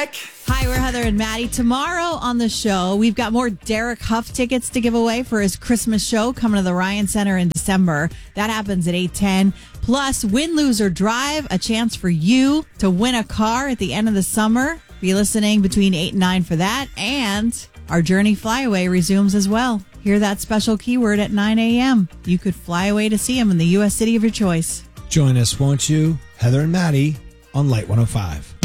back. Hi, we're Heather and Maddie. Tomorrow on the show, we've got more Derek Huff tickets to give away for his Christmas show coming to the Ryan Center in December. That happens at 8:10. Plus, Win, Lose, or Drive, a chance for you to win a car at the end of the summer. Be listening between 8 and 9 for that. And our Journey Flyaway resumes as well. Hear that special keyword at 9 a.m. You could fly away to see him in the U.S. city of your choice. Join us, won't you? Heather and Maddie on Light 105.